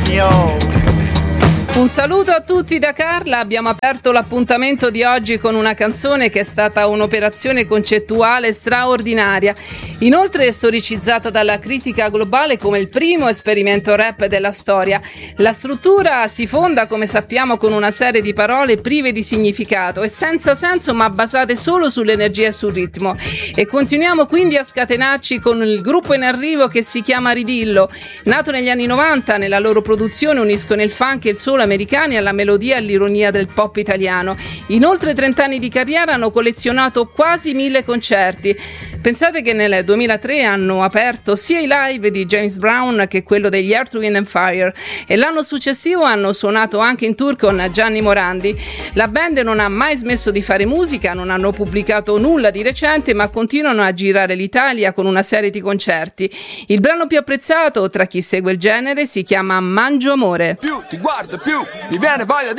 Un saluto a tutti da Carla. Abbiamo aperto l'appuntamento di oggi con una canzone che è stata un'operazione concettuale straordinaria, inoltre storicizzata dalla critica globale come il primo esperimento rap della storia. La struttura si fonda, come sappiamo, con una serie di parole prive di significato e senza senso, ma basate solo sull'energia e sul ritmo. E continuiamo quindi a scatenarci con il gruppo in arrivo che si chiama Ridillo. Nato negli anni 90, nella loro produzione uniscono il funk e il soul americani alla melodia e all'ironia del pop italiano. In oltre 30 anni di carriera hanno collezionato quasi 1000 concerti. Pensate che nel 2003 hanno aperto sia i live di James Brown che quello degli Earth, Wind and Fire e l'anno successivo hanno suonato anche in tour con Gianni Morandi. La band non ha mai smesso di fare musica, non hanno pubblicato nulla di recente, ma continuano a girare l'Italia con una serie di concerti. Il brano più apprezzato tra chi segue il genere si chiama Mangio Amore. Più ti guardo, più mi viene voglia di